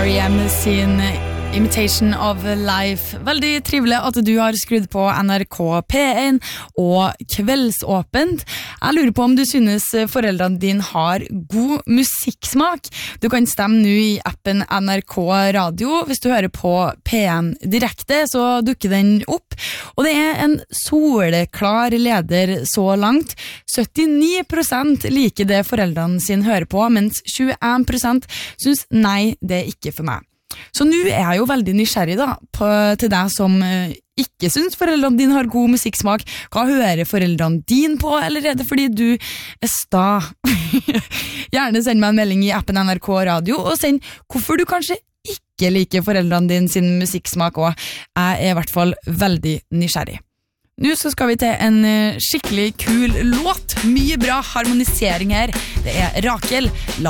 R.E.M. sin Imitation of Life. Veldig trivelig at du har skrudd på NRK P1 og Kveldsåpent. Jeg lurer på om du synes foreldrene dine har god musikksmak. Du kan stemme nå i appen NRK Radio. Hvis du hører på P1 direkte, så dukker den opp. Og det er en soleklar leder så langt. 79% liker det foreldrene sine hører på, mens 21% synes nei, det er ikke for meg. Så nå er jeg jo veldig nysgjerrig da, til deg som ikke synes foreldrene dine har god musikksmak. Hva hører foreldrene dine på, eller er det fordi du er sta? Gjerne send meg en melding i appen NRK Radio, og send hvorfor du kanskje ikke liker foreldrene dine sin musikksmak også. Jeg er i hvert fall veldig nysgjerrig. Nå så skal vi til en skikkelig kul låt. Mye bra harmonisering her. Det er Rakel.